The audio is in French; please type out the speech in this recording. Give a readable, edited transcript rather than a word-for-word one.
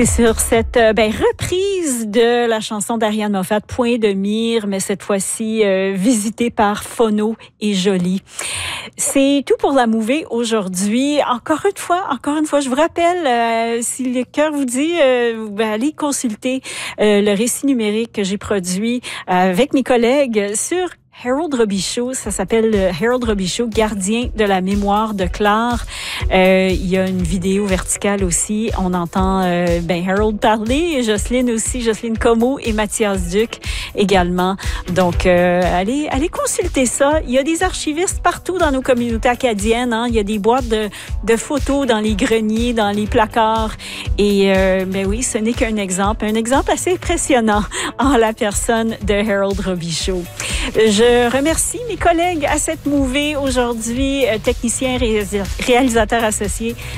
C'est sur cette reprise de la chanson d'Ariane Moffat, Point de mire, mais cette fois-ci visitée par Phono et Jolie. C'est tout pour la mouvée aujourd'hui. Encore une fois, je vous rappelle, si le cœur vous dit, allez consulter le récit numérique que j'ai produit avec mes collègues sur Harold Robichaud. Ça s'appelle Harold Robichaud, gardien de la mémoire de Clare. Il y a une vidéo verticale aussi. On entend Harold parler, et Jocelyne Comeau et Mathias Duc également. Donc, allez consulter ça. Il y a des archivistes partout dans nos communautés acadiennes. Il y a des boîtes de photos dans les greniers, dans les placards. Et oui, ce n'est qu'un exemple assez impressionnant en la personne de Harold Robichaud. Je remercie mes collègues à cette mouvée aujourd'hui, techniciens, réalisateurs associés